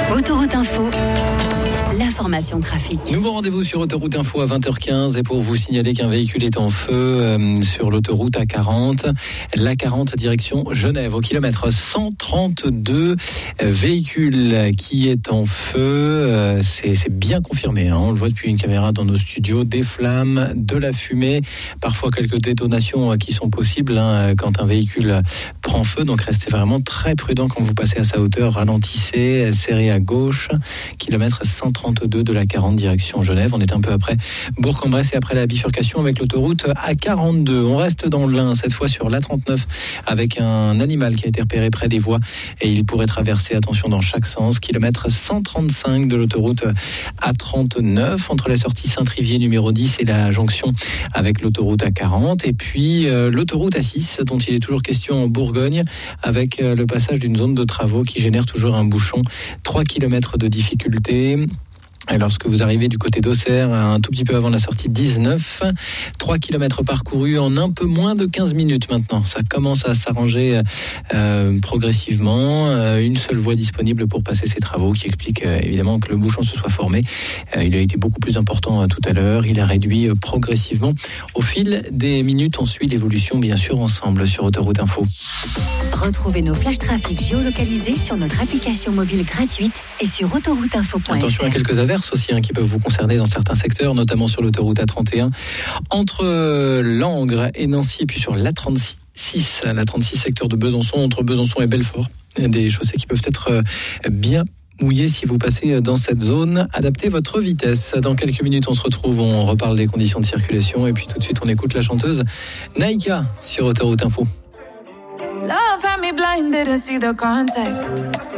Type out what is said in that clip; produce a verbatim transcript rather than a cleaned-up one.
Autoroute Info, l'information trafic. Nouveau rendez-vous sur Autoroute Info à vingt heures quinze et pour vous signaler qu'un véhicule est en feu euh, sur l'autoroute A quarante, l'A quarante direction Genève au kilomètre cent trente-deux, véhicule qui est en feu, euh, c'est, c'est bien confirmé, hein, on le voit depuis une caméra dans nos studios, des flammes, de la fumée, parfois quelques détonations qui sont possibles hein, quand un véhicule prend feu, donc restez vraiment très prudent quand vous passez à sa hauteur, ralentissez, serrez à gauche, kilomètre cent trente-deux de la quarante direction Genève. On est un peu après Bourg-en-Bresse et après la bifurcation avec l'autoroute A quarante-deux. On reste dans l'Ain, cette fois sur l'A trente-neuf, avec un animal qui a été repéré près des voies et il pourrait traverser, attention, dans chaque sens. Kilomètre cent trente-cinq de l'autoroute A trente-neuf, entre la sortie Saint-Trivier numéro dix et la jonction avec l'autoroute A quarante. Et puis euh, l'autoroute A six, dont il est toujours question en Bourgogne, avec euh, le passage d'une zone de travaux qui génère toujours un bouchon. trois kilomètres de difficulté. Et lorsque vous arrivez du côté d'Auxerre, un tout petit peu avant la sortie dix-neuf, trois kilomètres parcourus en un peu moins de quinze minutes maintenant. Ça commence à s'arranger euh, progressivement. Euh, une seule voie disponible pour passer ces travaux qui explique euh, évidemment que le bouchon se soit formé. Euh, il a été beaucoup plus important euh, tout à l'heure. Il a réduit euh, progressivement. Au fil des minutes, on suit l'évolution bien sûr ensemble sur Autoroute Info. Retrouvez nos flashs trafic géolocalisés sur notre application mobile gratuite et sur autoroute info point f r. Attention à quelques averses aussi hein, qui peuvent vous concerner dans certains secteurs, notamment sur l'autoroute A trente et un, entre euh, Langres et Nancy, puis sur l'A trente-six, l'A trente-six secteur de Besançon, entre Besançon et Belfort. Il y a des chaussées qui peuvent être euh, bien mouillé si vous passez dans cette zone. Adaptez votre vitesse. Dans quelques minutes, on se retrouve, on reparle des conditions de circulation et puis tout de suite, on écoute la chanteuse Naïka sur Autoroute Info. Love had me blind, didn't see the context.